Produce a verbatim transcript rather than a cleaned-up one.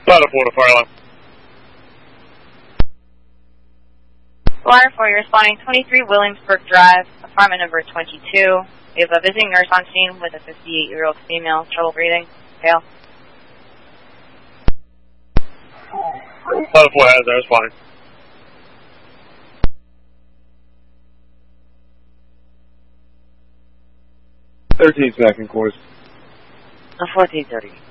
Ladder four to fire line. Ladder four, you're responding twenty-three Williamsburg Drive, apartment number twenty-two. We have a visiting nurse on scene with a fifty-eight-year-old female, trouble breathing. Fail. Ladder four has there, responding. thirteen second course. fourteen thirty.